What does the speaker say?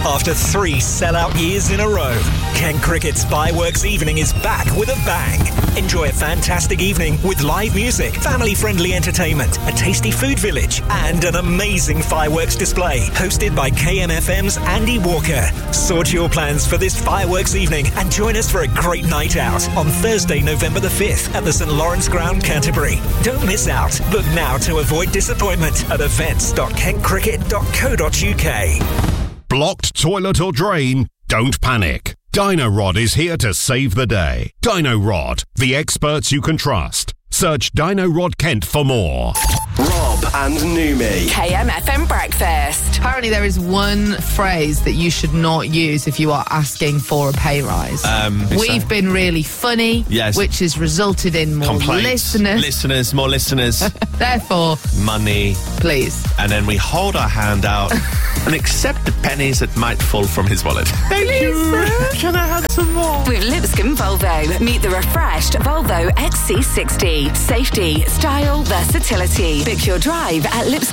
after 3 sellout years in a row. Kent Cricket's Fireworks Evening is back with a bang. Enjoy a fantastic evening with live music, family-friendly entertainment, a tasty food village, and an amazing fireworks display hosted by KMFM's Andy Walker. Sort your plans for this Fireworks Evening and join us for a great night out on Thursday, November the 5th at the St Lawrence Ground, Canterbury. Don't miss out. Book now to avoid disappointment at events.kentcricket.co.uk. Blocked toilet or drain? Don't panic. Dino-Rod is here to save the day. Dino-Rod, the experts you can trust. Search Dino-Rod Kent for more. Rob and Numi. KMFM Breakfast. Apparently there is one phrase that you should not use if you are asking for a pay rise. We've been really funny, yes, which has resulted in more listeners. More listeners. Therefore, money. Please. And then we hold our hand out and accept the pennies that might fall from his wallet. Thank you. Can I have some more? With Lipscomb Volvo, meet the refreshed Volvo XC60. Safety, style, versatility. Book your drive at Lipscomb